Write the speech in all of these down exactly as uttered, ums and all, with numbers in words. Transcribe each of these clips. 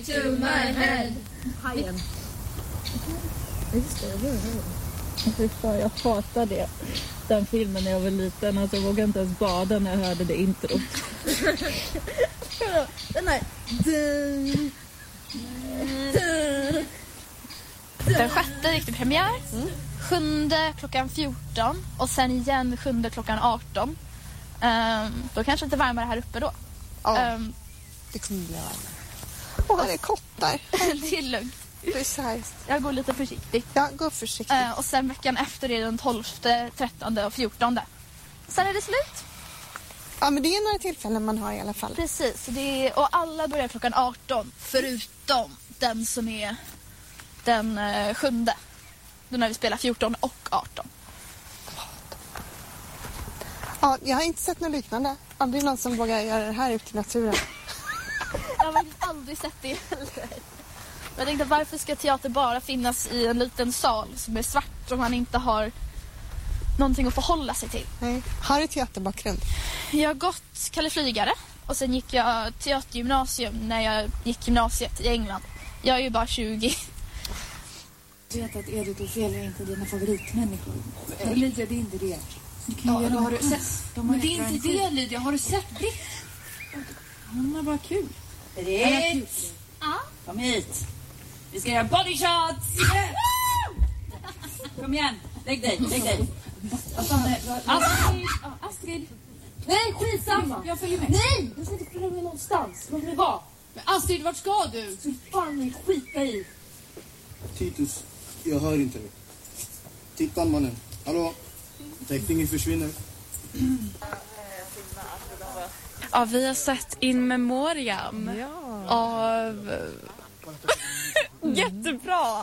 to my head. Hajen. Just det, det Fy fan, jag hatar det. Den filmen när jag var liten. Alltså, jag vågade inte ens bada när jag hörde det introt. Den här... Den sjätte gick till premiär. Mm. Sjunde klockan fjorton. Och sen igen sjunde klockan arton. Um, då kanske inte varmare här uppe då. Ja, um, det kommer bli varmare. Åh, det är kottar. Det är lugnt. Precis. Jag går lite försiktigt. Ja, gå försiktigt. Uh, och sen veckan efter är den tolfte, trettonde och fjortonde. Sen är det slut. Ja, men det är några tillfällen man har i alla fall. Precis. Det är, och alla börjar klockan arton. Förutom den som är den uh, sjunde. Då när vi spelar fjorton och arton. Ja, jag har inte sett något liknande. Aldrig någon som vågar göra det här ute i naturen. Jag har aldrig sett det heller. Jag tänkte, varför ska teater bara finnas i en liten sal som är svart om man inte har någonting att förhålla sig till? Nej. Har du teaterbakgrund? Jag har gått Kalle Flygare och sen gick jag teatergymnasium när jag gick gymnasiet i England. Jag är ju bara tjugo. Jag vet att Edith och Ophelia är inte dina favoritmänniskor. Lydia, det är inte det. Ja, då har du sett. De men det är inte det, Lydia. Har du sett Britt? Hon är bara kul. Britt! Ja? Kom hit. Vi ska göra body shots! Kom igen. Lägg dig, lägg dig. Astrid! Astrid! Nej, skitsamma. Jag följer med. Nej, du ska inte följa med någonstans. Låt mig vara. Men Astrid, vart ska du? Så fan mig skita i. Titus, jag hör inte dig. Titta, mannen. Hallå? Teckningen försvinner. Ja, vi har sett In Memoriam. Ja. Av... Jättebra!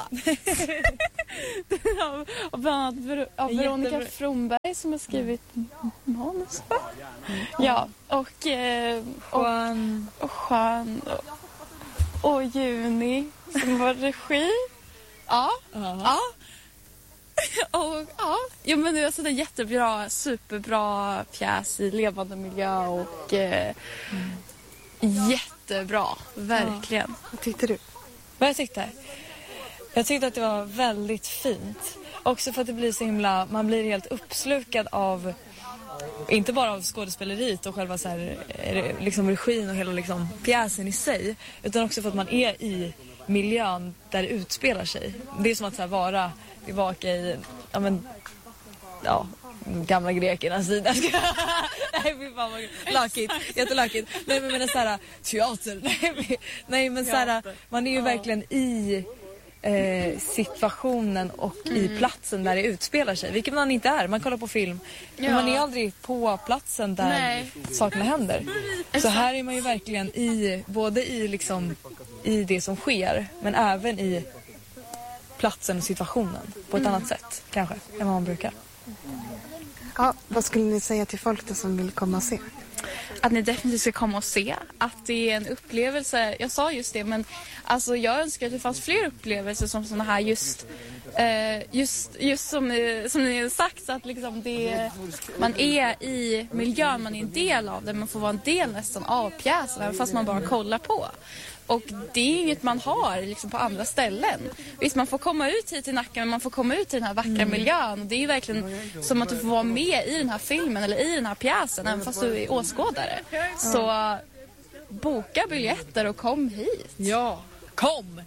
av, av bland annat Ver- av Veronica Jättebra. Fromberg som har skrivit manus. Ja, och... Eh, Juan. Och, och Juan. Och, och Juni som var regi. Ja, Uh-huh. ja. Och ja, jo, men det är alltså en jättebra, superbra pjäs i levande miljö och eh, mm. jättebra, verkligen. Ja. Vad tyckte du? Vad jag tyckte? Jag tyckte att det var väldigt fint. Också för att det blir så himla, man blir helt uppslukad av, inte bara av skådespeleriet och själva så här, liksom regin och hela liksom pjäsen i sig, utan också för att man är i miljön där det utspelar sig. Det är som att så här, vara tillbaka i, ja men, ja, gamla grekernas sida. Nej, fy fan vad lakigt, jättelakigt. Nej, men menar så här, teater. Nej, nej men så här, man är ju verkligen i eh, situationen och mm. i platsen där det utspelar sig. Vilket man inte är, man kollar på film. Men ja. man är aldrig på platsen där nej. sakerna händer. Så här är man ju verkligen i, både i liksom i det som sker, men även i platsen och situationen på ett mm. annat sätt kanske än vad man brukar. Ja, vad skulle ni säga till folk då som vill komma och se? Att ni definitivt ska komma och se. Att det är en upplevelse. Jag sa just det, men alltså jag önskar att det fanns fler upplevelser som såna här just eh, just, just som, som ni har sagt, att liksom det, man är i miljön, man är en del av det, man får vara en del nästan av pjäsen även fast man bara kollar på. Och det är inget man har liksom på andra ställen. Visst, man får komma ut hit till Nacka, men man får komma ut i den här vackra mm. miljön. Och det är ju verkligen som att du får vara med i den här filmen eller i den här pjäsen, även fast du är åskådare. Så boka biljetter och kom hit. Ja, kom!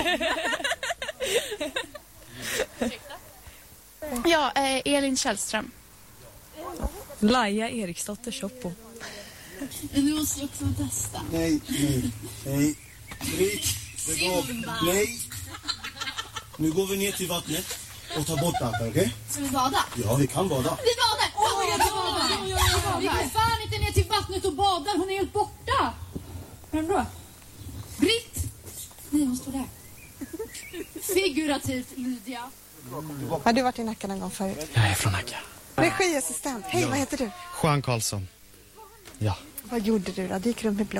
ja, eh, Elin Källström. Laia Eriksdotter Shoppo. Du måste också testa. Nej, nej, nej. Britt, lägg av. Nej. Nu går vi ner till vattnet och tar bort allt, okej? Okay? Ska vi bada? Ja, vi kan bada. Vi badar! Åh, oh, jag badar! Vi går fan inte ner till vattnet och badar. Hon är helt borta. Vem då? Britt! Nej, hon står där. Figurativt, Lydia. Har du varit i Nacka någon gång förut? Jag är från Nacka. Regiassistent. Hej, ja. Vad heter du? Juan Karlsson. Ja. Vad gjorde du då? Du gick runt med block.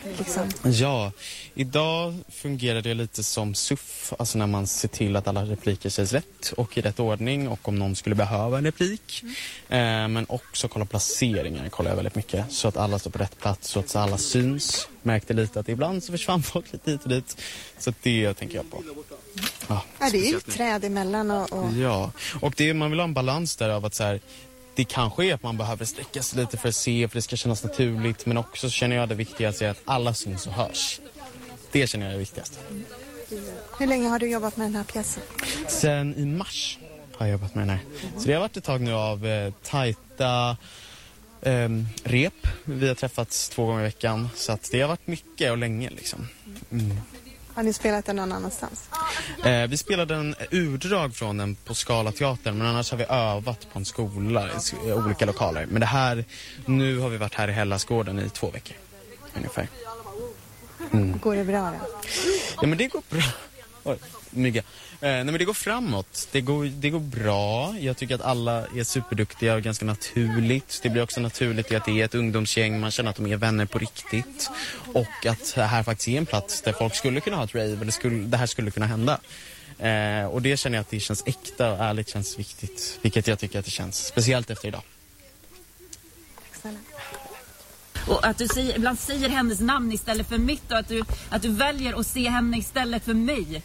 liksom? Ja, idag fungerar det lite som S U F, alltså när man ser till att alla repliker sägs rätt och i rätt ordning och om någon skulle behöva en replik. Mm. Eh, men också kolla placeringar kollar jag väldigt mycket så att alla står på rätt plats så att alla syns. Märkte lite att ibland så försvann folk lite hit och dit. Så det tänker jag på. Ja, ja det är ju träd emellan och... och... Ja, och det, man vill ha en balans där av att så här, det kanske är att man behöver sträcka sig lite för att se, för det ska kännas naturligt. Men också känner jag det viktigaste är att alla syns och hörs. Det känner jag är det viktigaste. Hur länge har du jobbat med den här pjäsen? Sen i mars har jag jobbat med den här. Så det har varit ett tag nu av eh, tajta eh, rep. Vi har träffats två gånger i veckan. Så att det har varit mycket och länge liksom. Mm. Har ni spelat den någon annanstans? Eh, vi spelade en urdrag från den på Skala teatern, men annars har vi övat på en skola i olika lokaler. Men det här, nu har vi varit här i Hellasgården i två veckor ungefär. Mm. Går det bra då? Ja, men det går bra. Oj, mygga. Eh, nej, men det går framåt. Det går, det går bra. Jag tycker att alla är superduktiga och ganska naturligt. Det blir också naturligt i att det är ett ungdomsgäng. Man känner att de är vänner på riktigt. Och att det här faktiskt är en plats där folk skulle kunna ha ett rave. Eller skulle, det här skulle kunna hända. Eh, och det känner jag att det känns äkta och ärligt känns viktigt. Vilket jag tycker att det känns. Speciellt efter idag. Och att du säger, ibland säger hennes namn istället för mitt. Och att du, att du väljer att se henne istället för mig.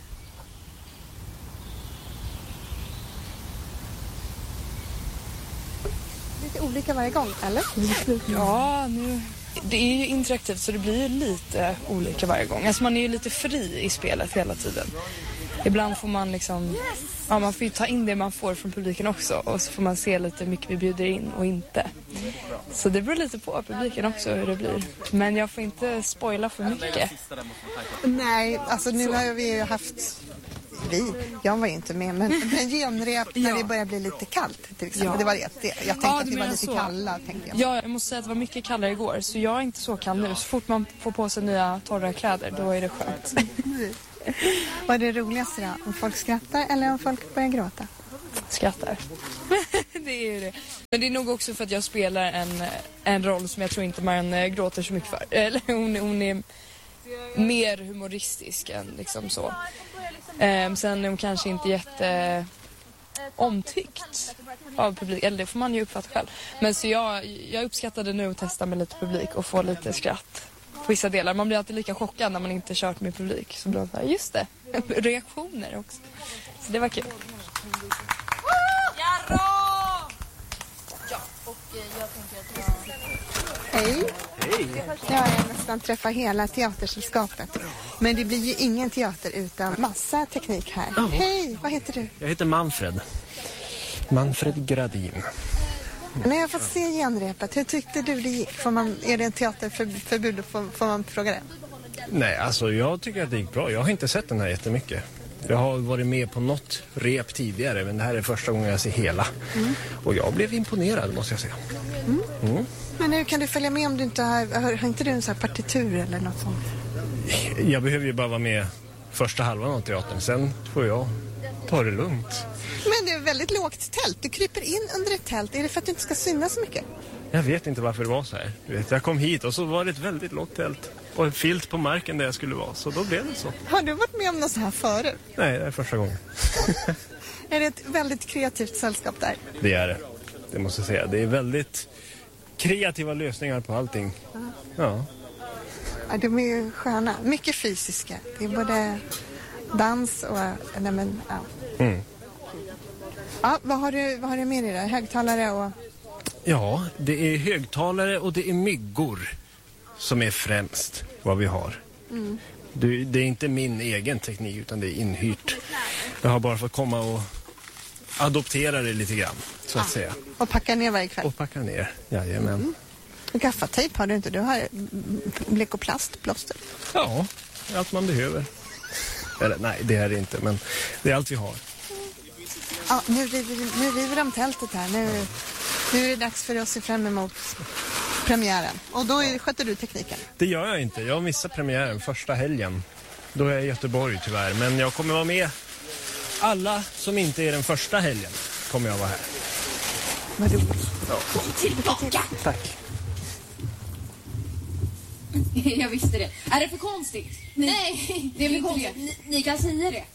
Lite olika varje gång, eller? Ja, nu... Det är ju interaktivt så det blir lite olika varje gång. Alltså man är ju lite fri i spelet hela tiden. Ibland får man liksom... Ja, man får ju ta in det man får från publiken också. Och så får man se lite hur mycket vi bjuder in och inte. Så det beror lite på publiken också hur det blir. Men jag får inte spoila för mycket. Nej, alltså nu har vi ju haft... Vi, jag var inte med, men en genrep när ja. det börjar bli lite kallt till exempel. Ja. Det var det. Jag tänkte ja, att det var lite så. kalla, tänkte jag. Ja, jag måste säga att det var mycket kallare igår, så jag är inte så kall nu. Så fort man får på sig nya torra kläder, då är det skönt. Vad är det roligaste då? Om folk skrattar eller om folk börjar gråta? Skrattar. Det är ju det. Men det är nog också för att jag spelar en, en roll som jag tror inte man gråter så mycket för. Eller hon, hon är mer humoristisk än liksom så. Um, sen är hon kanske inte jätte omtyckt av publik, eller det får man ju uppfatta själv. Men så jag, jag uppskattade nu att testa med lite publik och få lite skratt på vissa delar. Man blir alltid lika chockad när man inte kört med publik. Så blir det så här, just det, reaktioner också. Så det var kul. Ja, och jag tänker att jag... Hej. Hej. Jag har nästan träffat hela teatersällskapet. Men det blir ju ingen teater utan massa teknik här. Oh. Hej, vad heter du? Jag heter Manfred. Manfred Gradin. När jag fått se genrepet, hur tyckte du det gick? Får man, är det en teaterförbud? Får, får man fråga det? Nej, alltså jag tycker att det gick bra. Jag har inte sett den här jättemycket. Jag har varit med på något rep tidigare, men det här är första gången jag ser hela. Mm. Och jag blev imponerad, måste jag säga. Mm. Mm. Men hur kan du följa med om du inte har, har, har inte du en sån här partitur eller något sånt? Jag behöver ju bara vara med första halvan av teatern, sen får jag ta det lugnt. Men det är väldigt lågt tält. Du kryper in under ett tält. Är det för att du inte ska synas så mycket? Jag vet inte varför det var så här. Jag kom hit och så var det ett väldigt lågt tält. Och en filt på marken där jag skulle vara. Så då blev det så. Har du varit med om något så här förut? Nej, det är första gången. Är det ett väldigt kreativt sällskap där? Det är det. Det måste jag säga. Det är väldigt kreativa lösningar på allting. Uh-huh. Ja. Ja, de är ju sköna. Mycket fysiska. Det är både dans och... Nej, men, ja. Mm. Ja, vad har du, vad har du med dig där? Högtalare och... Ja, det är högtalare och det är myggor som är främst vad vi har. Mm. Det, det är inte min egen teknik utan det är inhyrt. Jag har bara fått komma och adoptera det lite grann, så att ah. säga. Och packa ner varje kväll? Och packa ner, jajamän. Mm. Gaffatejp har du inte? Du har bleck och plast, plåster. Ja, allt man behöver. Eller nej, det är det inte, men det är allt vi har. Ja, nu river, nu river de tältet här. Nu, nu är det dags för oss att se fram emot premiären. Och då är, sköter du tekniken? Det gör jag inte. Jag missar premiären första helgen. Då är jag i Göteborg tyvärr. Men jag kommer vara med. Alla som inte är den första helgen kommer jag vara här. Vad roligt. Ja. Tillbaka! Tack. Jag visste det. Är det för konstigt? Nej, Nej det är för konstigt. Ni, ni kan säga det.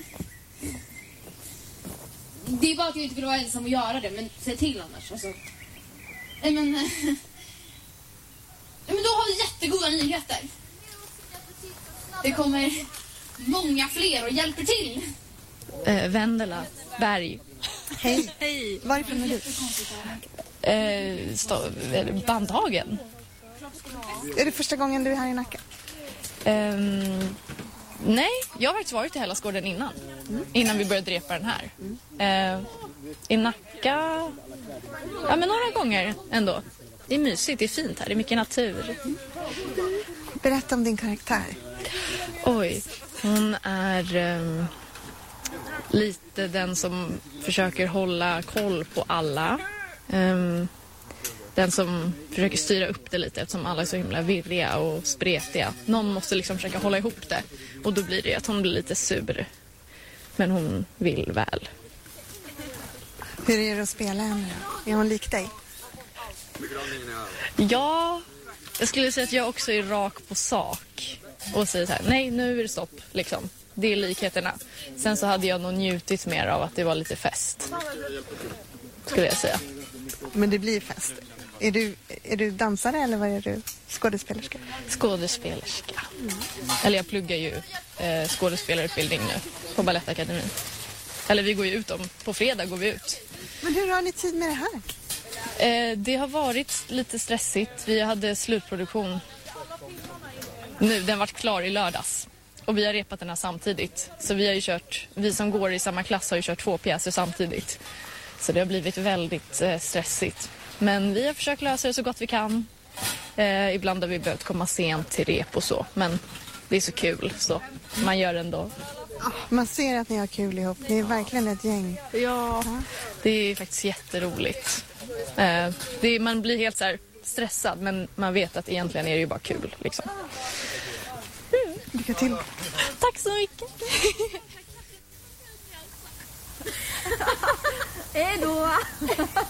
Det är bara att jag inte vill vara ensam och göra det, men säg till annars. Alltså. Nej, men... Nej, men då har vi jättegoda nyheter. Det kommer många fler och hjälper till. Eh, Vendela Berg. Hej. Hej. Varifrån är du? Eh, stå- Bandhagen. Är det första gången du är här i Nacka? Ehm, nej, jag har faktiskt varit i Hellasgården innan. Mm. Innan vi började repa den här. Mm. Ehm, I Nacka... Ja, men några gånger ändå. Det är mysigt, det är fint här, det är mycket natur. Mm. Berätta om din karaktär. Oj, hon är um, lite den som försöker hålla koll på alla. Um, den som försöker styra upp det lite eftersom alla är så himla virriga och spretiga. Någon måste liksom försöka hålla ihop det. Och då blir det att hon blir lite sur. Men hon vill väl. Hur är det att spela henne då? Är hon lik dig? Ja, jag skulle säga att jag också är rak på sak. Och säger så här, nej nu är det stopp liksom. Det är likheterna. Sen så hade jag nog njutit mer av att det var lite fest. Skulle jag säga. Men det blir fest. Är du, är du dansare eller vad är du? Skådespelerska? Skådespelerska. Mm. Eller jag pluggar ju eh, skådespelarutbildning nu på Balettakademin. Eller vi går ju ut om, på fredag går vi ut. Men hur har ni tid med det här? Eh, det har varit lite stressigt. Vi hade slutproduktion nu, den varit klar i lördags. Och vi har repat den här samtidigt. Så vi har ju kört, vi som går i samma klass har ju kört två pjäser samtidigt. Så det har blivit väldigt eh, stressigt. Men vi har försökt lösa det så gott vi kan. Eh, ibland har vi behövt komma sent till rep och så. Men det är så kul så man gör ändå. Man ser att ni har kul ihop. Ni är verkligen ett gäng. Ja, det är faktiskt jätteroligt. Eh, det är, man blir helt så här stressad men man vet att egentligen är det ju bara kul liksom. Mm. Lycka till. Tack så mycket. Hej då.